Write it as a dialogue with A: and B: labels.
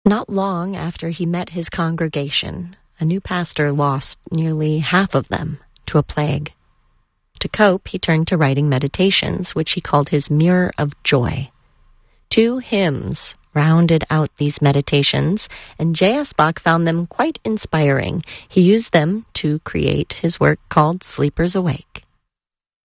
A: Not long after he met his congregation, a new pastor lost nearly half of them to a plague. To cope, he turned to writing meditations, which he called his Mirror of Joy. 2 hymns rounded out these meditations, and J.S. Bach found them quite inspiring. He used them to create his work called Sleepers Awake.